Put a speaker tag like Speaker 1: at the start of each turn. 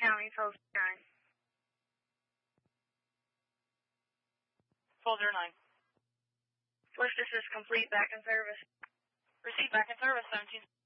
Speaker 1: County, 1209.
Speaker 2: 1209.
Speaker 1: Swift assist complete, back in service.
Speaker 2: Receive back in service, 17.